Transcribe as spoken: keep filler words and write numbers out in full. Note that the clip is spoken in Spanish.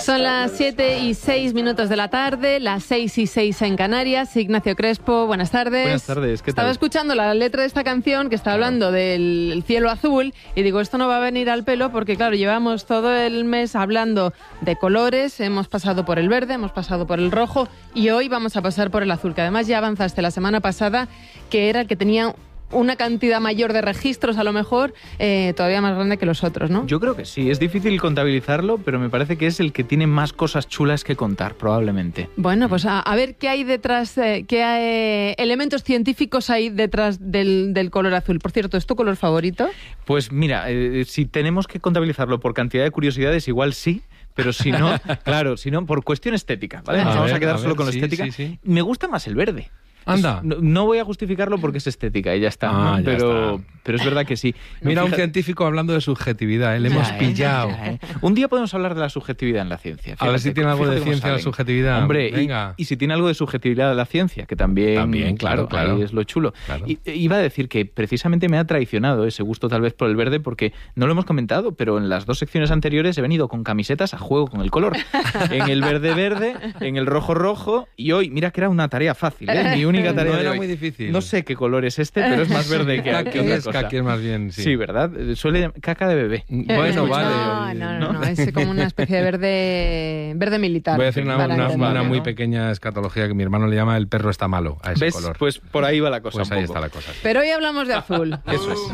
Son las siete y seis minutos de la tarde, las seis y seis en Canarias. Ignacio Crespo, buenas tardes. Buenas tardes, ¿qué tal? Estaba escuchando la letra de esta canción que está hablando del cielo azul y digo, esto no va a venir al pelo porque, claro, llevamos todo el mes hablando de colores, hemos pasado por el verde, hemos pasado por el rojo y hoy vamos a pasar por el azul, que además ya avanzaste la semana pasada, que era el que tenía una cantidad mayor de registros, a lo mejor, eh, todavía más grande que los otros, ¿no? Yo creo que sí, es difícil contabilizarlo, pero me parece que es el que tiene más cosas chulas que contar, probablemente. Bueno, pues a, a ver qué hay detrás, eh, qué eh, elementos científicos hay detrás del, del color azul. Por cierto, ¿es tu color favorito? Pues mira, eh, si tenemos que contabilizarlo por cantidad de curiosidades, igual sí. Pero si no, claro, si no, por cuestión estética, ¿vale? Nos A vamos ver, a quedar a solo ver, con la sí, estética. sí, sí. Me gusta más el verde. Anda. Es, no, no voy a justificarlo porque es estética y ya está, Ah, ¿no? ya pero, está. pero es verdad que sí. No, Mira, fíjate, un científico hablando de subjetividad, ¿eh? Le hemos Ya, ¿eh? pillado. Ya, ¿eh? Un día podemos hablar de la subjetividad en la ciencia. A ver si tiene algo de fíjate cómo ciencia la salen. subjetividad. Hombre, y- Venga. Y, si tiene algo de subjetividad de la ciencia, que también... También, claro, claro. Ahí es lo chulo. Claro. Y, iba a decir que precisamente me ha traicionado ese gusto tal vez por el verde, porque no lo hemos comentado, pero en las dos secciones anteriores he venido con camisetas a juego con el color. En el verde verde, en el rojo rojo, y hoy, mira que era una tarea fácil, ¿eh? Mi única tarea No de era hoy. muy difícil. No sé qué color es este, pero es más verde que, Caqui que otra es, cosa. caqui es más bien, sí. Sí, ¿verdad? Suele caca de bebé. Bueno, no, vale. No, no, no, es como una especie de verde, verde militar. Voy a decir una, para una- entenderlo, una muy ¿no? pequeña escatología que mi hermano le llama el perro está malo a ese ¿Ves? color. Pues por ahí va la cosa Pues un ahí poco. está la cosa. Pero hoy hablamos de azul. Eso es.